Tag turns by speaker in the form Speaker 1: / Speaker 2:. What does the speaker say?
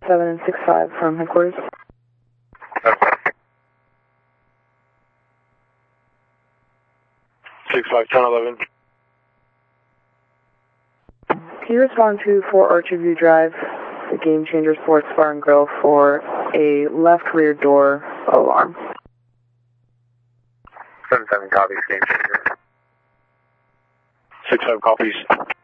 Speaker 1: 7 and 6-5 from headquarters.
Speaker 2: Okay. 6-5-10-11.
Speaker 1: Can you respond to 4 Orchard View Drive, the Game Changer Sports Bar and Grill, for a left rear door alarm?
Speaker 2: 7-7 copies, Game Changer. 6-5 copies.